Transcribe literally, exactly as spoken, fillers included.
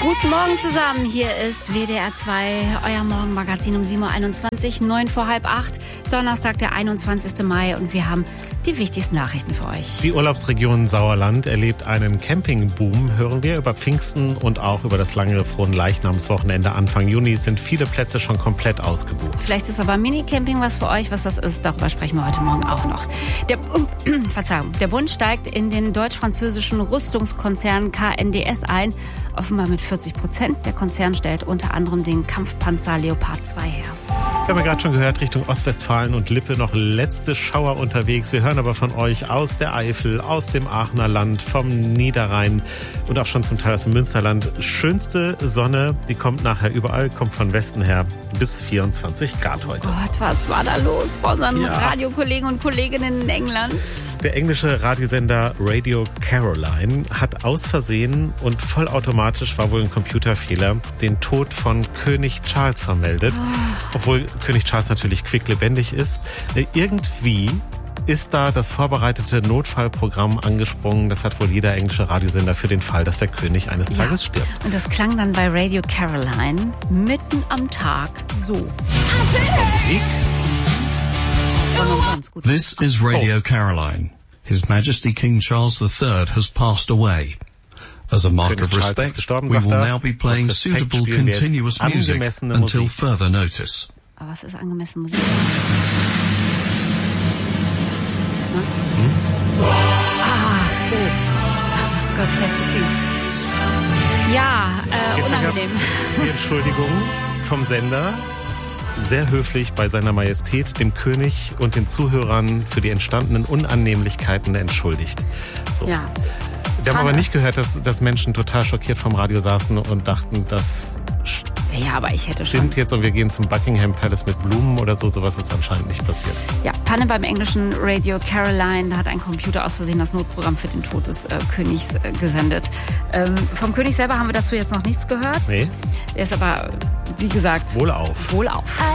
Guten Morgen zusammen, hier ist W D R zwei, euer Morgenmagazin um sieben Uhr einundzwanzig, neun vor halb acht, Donnerstag, der einundzwanzigsten Mai, und wir haben die wichtigsten Nachrichten für euch. Die Urlaubsregion Sauerland erlebt einen Campingboom, hören wir. Über Pfingsten und auch über das lange Fronleichnamswochenende Anfang Juni sind viele Plätze schon komplett ausgebucht. Vielleicht ist aber Mini-Camping was für euch. Was das ist, darüber sprechen wir heute Morgen auch noch. Der, uh, Verzeihung, der Bund steigt in den deutsch-französischen Rüstungskonzern K N D S ein, offenbar mit vierzig Prozent. Der Konzern stellt unter anderem den Kampfpanzer Leopard zwei her. Wir haben ja gerade schon gehört, Richtung Ostwestfalen und Lippe noch letzte Schauer unterwegs. Wir hören aber von euch aus der Eifel, aus dem Aachener Land, vom Niederrhein und auch schon zum Teil aus dem Münsterland. Schönste Sonne, die kommt nachher überall, kommt von Westen her bis vierundzwanzig Grad heute. Gott, was war da los bei unseren Ja. Radiokollegen und Kolleginnen in England? Der englische Radiosender Radio Caroline hat aus Versehen und vollautomatisch, war wohl ein Computerfehler, den Tod von König Charles vermeldet. Oh. Obwohl König Charles natürlich quicklebendig ist. Irgendwie ist da das vorbereitete Notfallprogramm angesprungen. Das hat wohl jeder englische Radiosender für den Fall, dass der König eines Ja. Tages stirbt. Und das klang dann bei Radio Caroline mitten am Tag so. Das war Musik. Von uns gut. This is Radio Caroline. His Majesty King Charles the Third has passed away. As a mark König of Charles ist respect, gestorben, we sagt will er. now be playing Aus Respekt suitable spielen wir jetzt continuous music angemessene until Musik. further notice. Aber was ist angemessen Musik? Na? Hm? Ah, oh. God save the King. Ja, äh, Gestern gab unangenehm. es die Entschuldigung vom Sender. Sehr höflich bei seiner Majestät, dem König und den Zuhörern für die entstandenen Unannehmlichkeiten entschuldigt. So. Ja. Wir haben Hanne. aber nicht gehört, dass, dass Menschen total schockiert vom Radio saßen und dachten, das Ja, aber ich hätte schon. stimmt jetzt und wir gehen zum Buckingham Palace mit Blumen oder so. Sowas ist anscheinend nicht passiert. Ja, Panne beim englischen Radio Caroline. Da hat ein Computer aus Versehen das Notprogramm für den Tod des äh, Königs äh, gesendet. Ähm, vom König selber haben wir dazu jetzt noch nichts gehört. Nee, Er ist aber, wie gesagt, wohl auf. wohl auf.